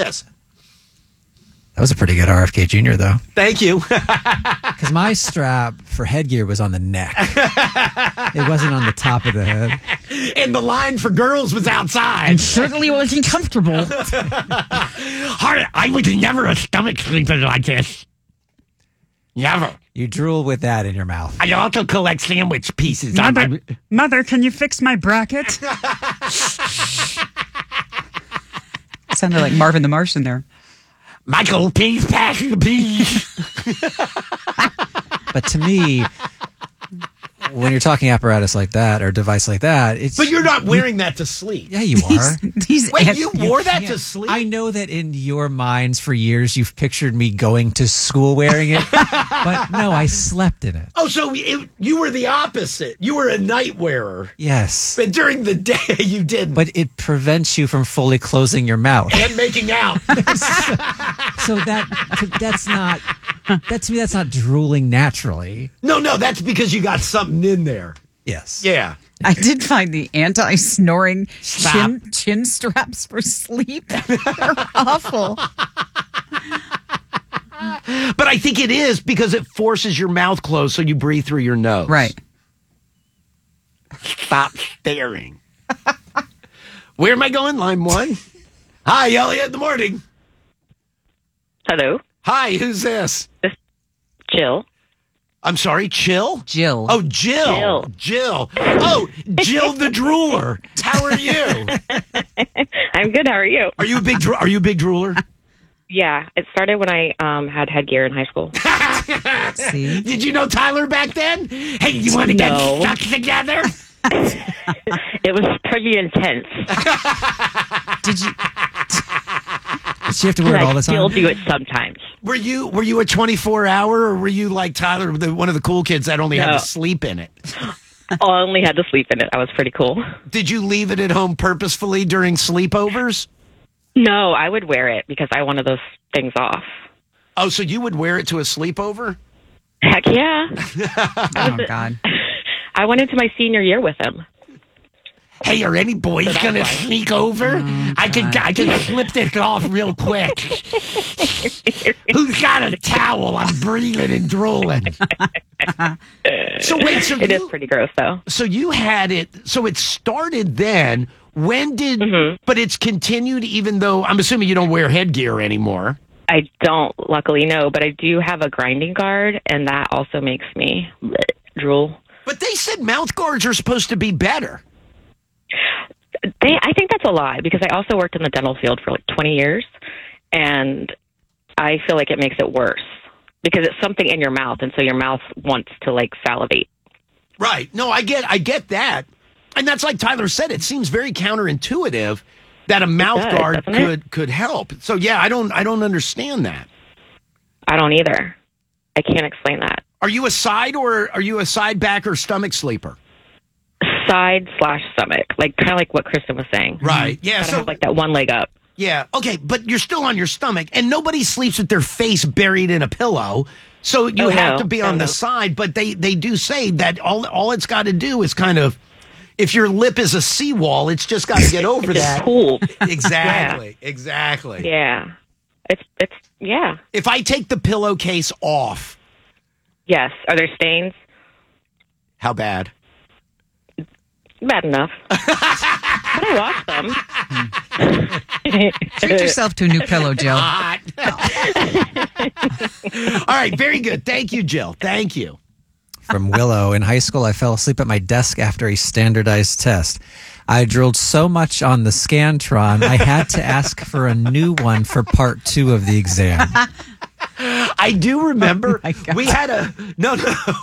this. That was a pretty good RFK Jr., though. Thank you. Because my strap for headgear was on the neck. It wasn't on the top of the head. And the line for girls was outside. And certainly wasn't comfortable. I was never a stomach sleeper like this. Never. You drool with that in your mouth. I also collect sandwich pieces. Mother, can you fix my bracket? Sounded like Marvin the Martian there. Michael, please pass the peas. But to me, when you're talking apparatus like that or device like that, it's... But you're not wearing that to sleep. Yeah, you are. Wait, you wore that to sleep? I know that in your minds for years you've pictured me going to school wearing it, but no, I slept in it. Oh, so you were the opposite. You were a night wearer. Yes. But during the day, you didn't. But it prevents you from fully closing your mouth. And making out. So that's not... to me, that's not drooling naturally. No, that's because you got something in there. Yes. Yeah. I did find the anti-snoring chin straps for sleep. They're awful. But I think it is because it forces your mouth closed so you breathe through your nose. Right. Stop staring. Where am I going? Line 1. Hi, Elliot. In the morning. Hello. Hi, who's this? Jill. I'm sorry, Chill? Jill. Oh, Jill. Oh, Jill the drooler. How are you? I'm good. How are you? Are you a big drooler? Yeah, it started when I had headgear in high school. See? Did you know Tyler back then? Hey, you want to get stuck together? It was pretty intense. Did she have to wear it all the time? I still do it sometimes. Were you a 24-hour, or were you like Tyler, one of the cool kids that only had to sleep in it? I only had to sleep in it. I was pretty cool. Did you leave it at home purposefully during sleepovers? No, I would wear it because I wanted those things off. Oh, so you would wear it to a sleepover? Heck yeah. Oh, God. I went into my senior year with him. Hey, are any boys going to sneak over? I can slip this off real quick. Who's got a towel? I'm breathing and drooling. So wait, it is pretty gross, though. So you had it. So it started then. When did? But it's continued, even though I'm assuming you don't wear headgear anymore. I don't, luckily, no, but I do have a grinding guard, and that also makes me drool. But they said mouth guards are supposed to be better. I think that's a lie because I also worked in the dental field for like 20 years, and I feel like it makes it worse because it's something in your mouth, and so your mouth wants to like salivate. Right. No, I get that. And that's like Tyler said, it seems very counterintuitive that a mouth guard could help. So yeah, I don't understand that. I don't either. I can't explain that. Are you a side back or stomach sleeper? Side/stomach, like kind of like what Kristen was saying. Right. Yeah. So have like that one leg up. Yeah. Okay, but you're still on your stomach, and nobody sleeps with their face buried in a pillow. So you have to be on the side. But they do say that all it's got to do is kind of, if your lip is a seawall, it's just got to get over that. Cool. Exactly. Yeah. Exactly. Yeah. It's yeah. If I take the pillowcase off. Yes. Are there stains? How bad? Bad enough. But I wash them. Treat yourself to a new pillow, Jill. All right, very good. Thank you, Jill. Thank you. From Willow. In high school, I fell asleep at my desk after a standardized test. I drilled so much on the Scantron, I had to ask for a new one for part 2 of the exam. I do remember we had no.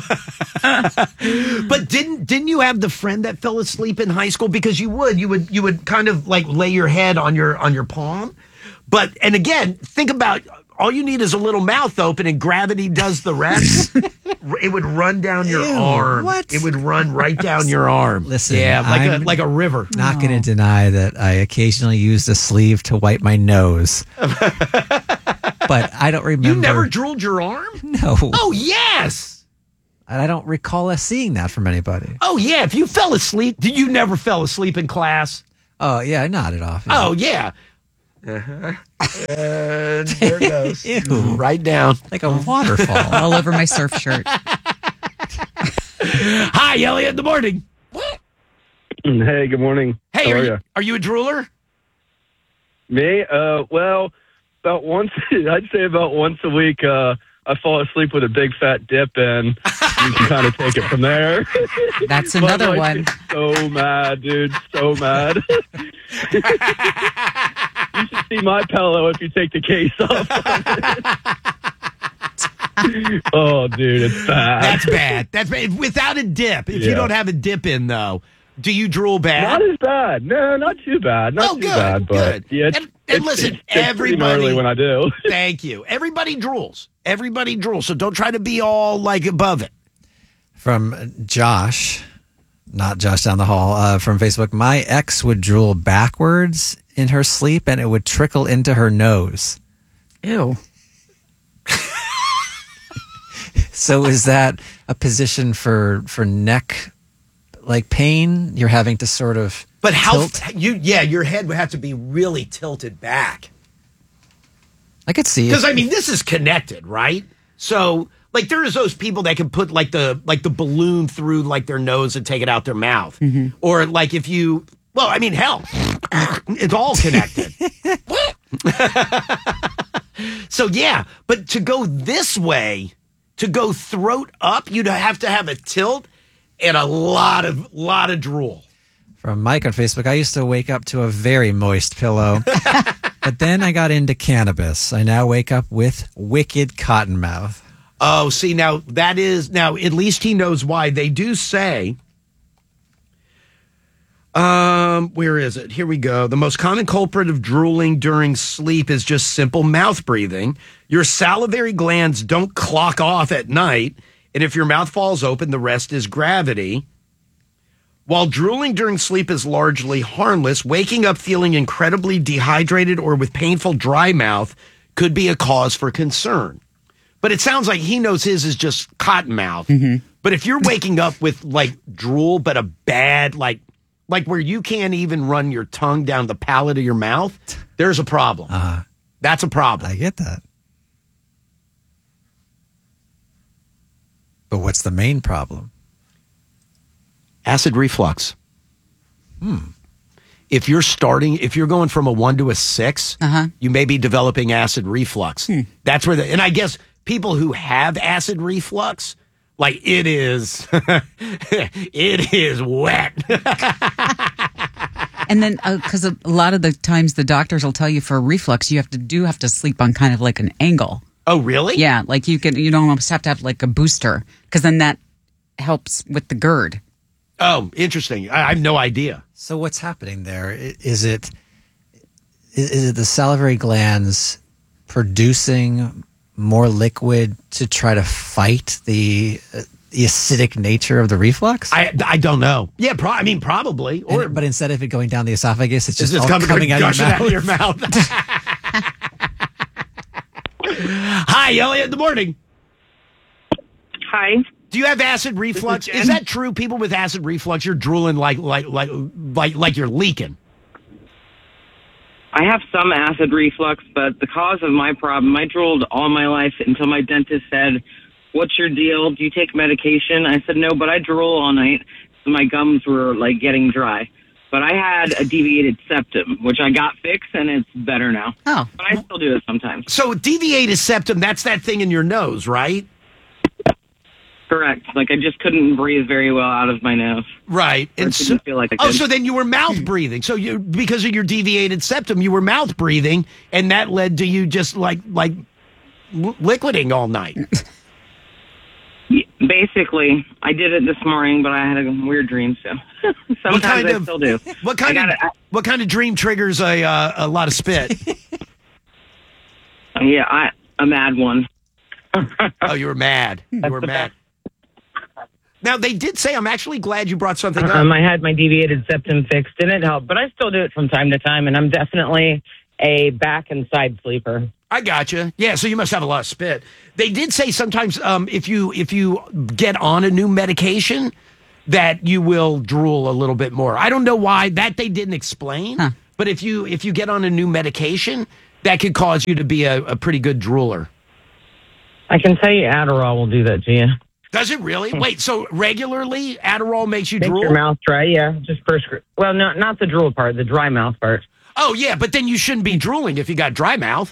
But didn't you have the friend that fell asleep in high school? Because you would kind of like lay your head on your palm. But, and again, think about, all you need is a little mouth open and gravity does the rest. It would run down your arm. What? It would run right down your arm. Listen, yeah, like a river. Not going to deny that I occasionally used a sleeve to wipe my nose. But I don't remember. You never drooled your arm? No. Oh, yes. I don't recall us seeing that from anybody. Oh, yeah. If you fell asleep, you never fell asleep in class? Oh, yeah, I nodded off. Yeah. Oh, yeah. There it goes. Ew. Right down. Like a waterfall. All over my surf shirt. Hi, Elliot, in the morning. Hey, good morning. Hey, How are are you a drooler? Me? Well, about once, I'd say about once a week, I fall asleep with a big fat dip, and you can kind of take it from there. That's My another wife one. is so mad, dude. So mad. You should see my pillow if you take the case off. Oh, dude, it's bad. That's bad. That's bad. Without a dip. If you Yeah. don't have a dip in, though, do you drool bad? Not as bad. No, not too bad. Not too good, bad, but good. yeah. And listen, it's pretty everybody. gnarly when I do. Thank you. Everybody drools. Everybody drools. So don't try to be all like above it. From Josh, not Josh down the hall, from Facebook. My ex would drool backwards in her sleep and it would trickle into her nose. Ew. So is that a position for neck like pain? You're having to sort of But how tilt? your head would have to be really tilted back. I could see Because it. I mean, this is connected, right? So, like, there's those people that can put like the balloon through like their nose and take it out their mouth, or like if you, well, I mean, hell, it's all connected. So yeah, but to go this way, to go throat up, you'd have to have a tilt and a lot of drool. From Mike on Facebook, I used to wake up to a very moist pillow. But then I got into cannabis. I now wake up with wicked cottonmouth. Oh, see, now at least he knows why. They do say, where is it? Here we go. The most common culprit of drooling during sleep is just simple mouth breathing. Your salivary glands don't clock off at night, and if your mouth falls open, the rest is gravity. While drooling during sleep is largely harmless, waking up feeling incredibly dehydrated or with painful dry mouth could be a cause for concern. But it sounds like he knows his is just cotton mouth. But if you're waking up with like drool, but a bad, like where you can't even run your tongue down the palate of your mouth, there's a problem. That's a problem. I get that. But what's the main problem? Acid reflux. If you're going from a 1 to a 6, you may be developing acid reflux. That's where and I guess people who have acid reflux, like it is, it is wet. And then, because a lot of the times the doctors will tell you for reflux, you have to sleep on kind of like an angle. Oh, really? Yeah, like you almost have to have like a booster, because then that helps with the GERD. Oh, interesting. I have no idea. So what's happening there? Is it the salivary glands producing more liquid to try to fight the acidic nature of the reflux? I don't know. Yeah, probably. Or But instead of it going down the esophagus, it's just all coming coming out of your mouth. Out of your mouth. Hi, Elliot. In the morning. Hi. Do you have acid reflux? Is that true? People with acid reflux, you're drooling like you're leaking. I have some acid reflux, but the cause of my problem, I drooled all my life until my dentist said, "What's your deal? Do you take medication?" I said, "No, but I drool all night." So my gums were like getting dry. But I had a deviated septum, which I got fixed, and it's better now. Oh. But I still do it sometimes. So deviated septum, that's that thing in your nose, right? Correct. Like I just couldn't breathe very well out of my nose. Right. Or And it didn't feel like I could. so then you were mouth breathing. So you, because of your deviated septum, you were mouth breathing, and that led to you just like liquiding all night. Basically, I did it this morning, but I had a weird dream, so sometimes I still do. What kind of dream triggers a lot of spit? Yeah, a mad one. Oh, you were mad. You were mad. Now, they did say, I'm actually glad you brought something up. I had my deviated septum fixed. Didn't help, but I still do it from time to time, and I'm definitely a back and side sleeper. I gotcha. Yeah, so you must have a lot of spit. They did say sometimes if you get on a new medication, that you will drool a little bit more. I don't know why. That they didn't explain. But if you get on a new medication, that could cause you to be a pretty good drooler. I can tell you Adderall will do that to you. Does it really? Wait, so regularly Adderall makes you Makes drool? your mouth dry, yeah. Just well, no, not the drool part, the dry mouth part. Oh, yeah, but then you shouldn't be drooling if you got dry mouth.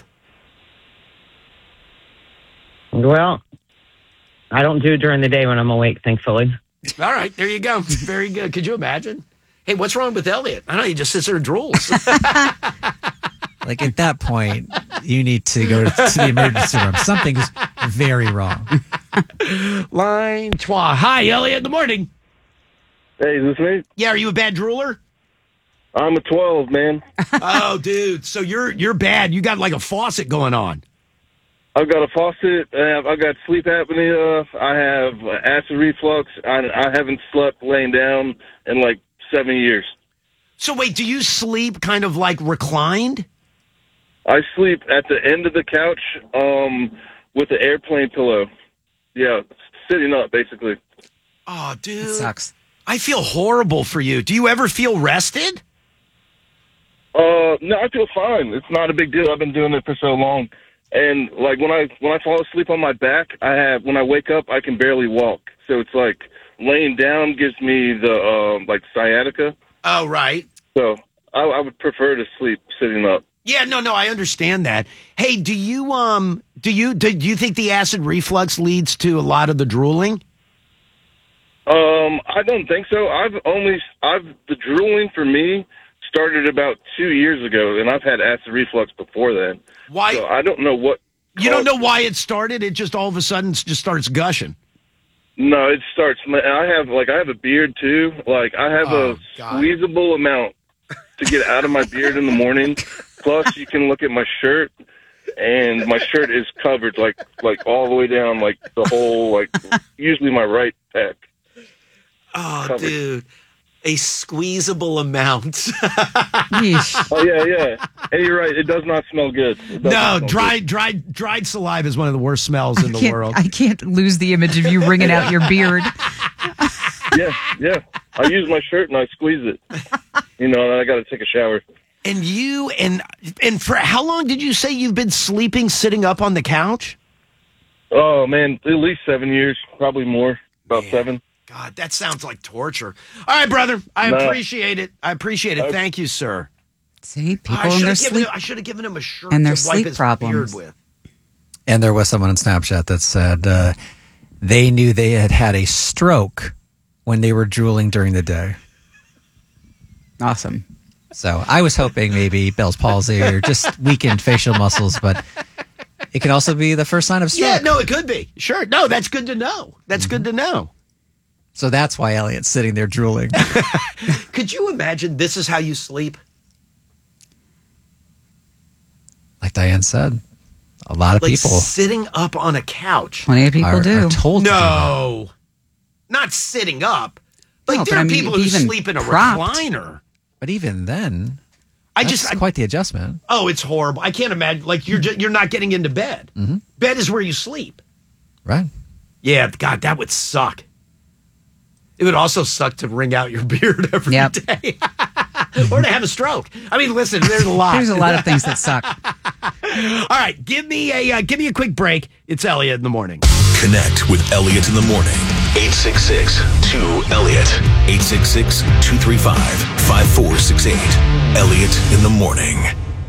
Well, I don't do it during the day when I'm awake, thankfully. All right, there you go. Very good. Could you imagine? Hey, what's wrong with Elliot? I know he just sits there and drools. Like at that point, you need to go to the emergency room. Something's very wrong. Line 12. Hi, Elliot. In the morning. Hey, is this me? Yeah, are you a bad drooler? I'm a 12, man. Oh, dude. So you're bad. You got like a faucet going on. I've got a faucet. I've got sleep apnea. I have acid reflux. I haven't slept laying down in like 7 years. So wait, do you sleep kind of like reclined? I sleep at the end of the couch with the airplane pillow. Yeah, sitting up, basically. Oh, dude. It sucks. I feel horrible for you. Do you ever feel rested? No, I feel fine. It's not a big deal. I've been doing it for so long. And like when I fall asleep on my back, when I wake up, I can barely walk. So it's like laying down gives me the like sciatica. Oh, right. So I would prefer to sleep sitting up. Yeah, no, I understand that. Hey, do you think the acid reflux leads to a lot of the drooling? I don't think so. The drooling for me started about 2 years ago, and I've had acid reflux before then. Why? So I don't know what. You don't know why it started? It just all of a sudden just starts gushing. No, it starts. I have a beard too. Like I have a squeezable amount to get out of my beard in the morning. Plus, you can look at my shirt, and my shirt is covered like all the way down, like the whole, like usually my right pec. Oh, covered. Dude, a squeezable amount. Yeesh. Oh yeah. Hey, you're right. It does not smell good. No, dried saliva is one of the worst smells in the world. I can't lose the image of you wringing out your beard. Yeah. I use my shirt and I squeeze it. And I got to take a shower. And you and for how long did you say you've been sleeping sitting up on the couch? Oh man, at least 7 years, probably more, about 7. God, that sounds like torture. All right, brother, I appreciate it. Thank you, sir. See, people in their sleep. I should have given him a shirt and their to wipe sleep his problems. beard with. And there was someone on Snapchat that said they knew they had a stroke when they were drooling during the day. Awesome. So I was hoping maybe Bell's palsy or just weakened facial muscles, but it could also be the first sign of stroke. Yeah, no, it could be. Sure. No, that's good to know. Good to know. So that's why Elliot's sitting there drooling. Could you imagine this is how you sleep? Like Diane said, a lot of people sitting up on a couch. Plenty of people do. are told to do that. No, not sitting up. Like No, there but are I mean, people who even sleep in a propped. recliner. But even then, I that's quite the adjustment. Oh, it's horrible. I can't imagine. Like you're not getting into bed. Mm-hmm. Bed is where you sleep. Right. Yeah, God, that would suck. It would also suck to wring out your beard every day, or to have a stroke. I mean, listen, there's a lot. There's a lot of things that suck. All right, give me a quick break. It's Elliot in the morning. Connect with Elliot in the morning. 866-2-ELLIOT. 866-235-5468. Elliot in the morning.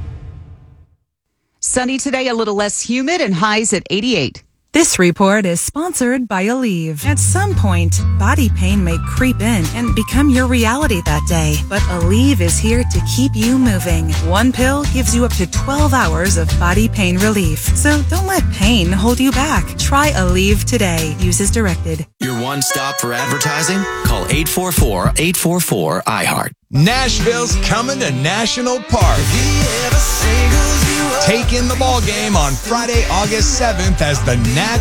Sunny today, a little less humid, and highs at 88. This report is sponsored by Aleve. At some point, body pain may creep in and become your reality that day. But Aleve is here to keep you moving. One pill gives you up to 12 hours of body pain relief. So don't let pain hold you back. Try Aleve today. Use as directed. Your one stop for advertising? Call 844-844-iHeart. Nashville's coming to National Park. Take in the ball game on Friday, August 7th as the